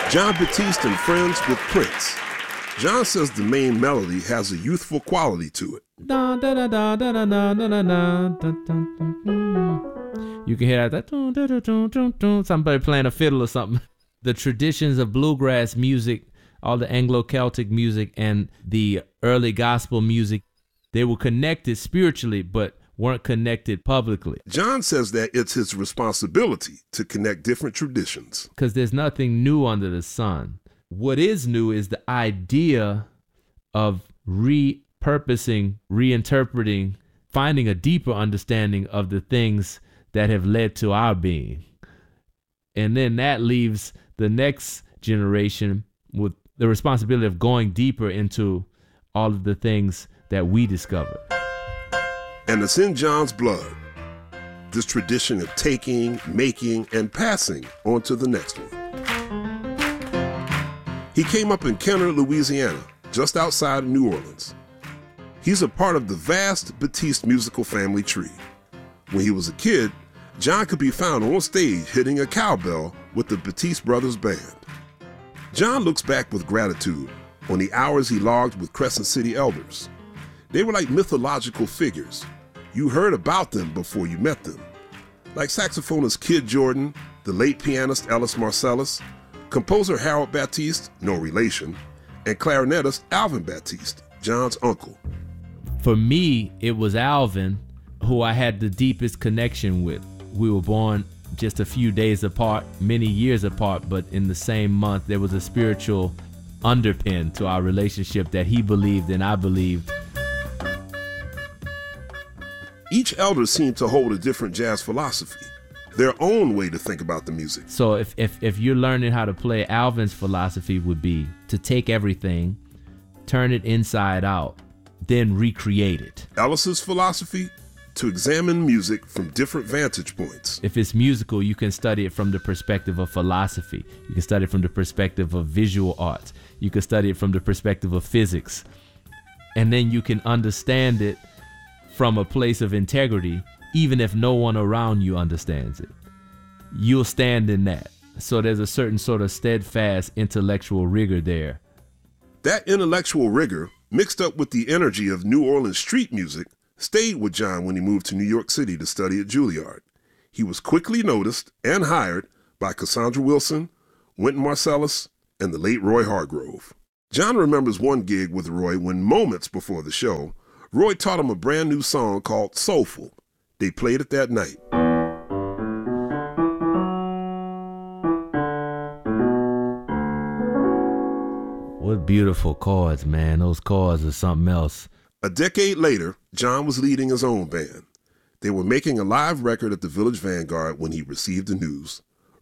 Jon Batiste and Friends with Prince. Jon says the main melody has a youthful quality to it. You can hear that somebody playing a fiddle or something. The traditions of bluegrass music, all the Anglo-Celtic music and the early gospel music, they were connected spiritually, but weren't connected publicly. Jon says that it's his responsibility to connect different traditions. Because there's nothing new under the sun. What is new is the idea of repurposing, reinterpreting, finding a deeper understanding of the things that have led to our being. And then that leaves the next generation with the responsibility of going deeper into all of the things that we discovered. And it's in Jon's blood, this tradition of taking, making, and passing on to the next one. He came up in Kenner, Louisiana, just outside of New Orleans. He's a part of the vast Batiste musical family tree. When he was a kid, Jon could be found on stage hitting a cowbell with the Batiste Brothers Band. Jon looks back with gratitude on the hours he logged with Crescent City elders. They were like mythological figures. You heard about them before you met them. Like saxophonist Kid Jordan, the late pianist Ellis Marsalis, composer Harold Batiste, no relation, and clarinetist Alvin Batiste, Jon's uncle. For me, it was Alvin who I had the deepest connection with. We were born just a few days apart, many years apart, but in the same month. There was a spiritual underpin to our relationship that he believed and I believed. Each elder seemed to hold a different jazz philosophy, their own way to think about the music. So if you're learning how to play, Alvin's philosophy would be to take everything, turn it inside out, then recreate it. Ellis's philosophy? To examine music from different vantage points. If it's musical, you can study it from the perspective of philosophy. You can study it from the perspective of visual arts. You can study it from the perspective of physics. And then you can understand it from a place of integrity, even if no one around you understands it. You'll stand in that. So there's a certain sort of steadfast intellectual rigor there. That intellectual rigor, mixed up with the energy of New Orleans street music, stayed with Jon when he moved to New York City to study at Juilliard. He was quickly noticed and hired by Cassandra Wilson, Wynton Marsalis, and the late Roy Hargrove. Jon remembers one gig with Roy when moments before the show, Roy taught him a brand new song called Soulful. They played it that night. What beautiful chords, man. Those chords are something else. A decade later, Jon was leading his own band. They were making a live record at the Village Vanguard when he received the news.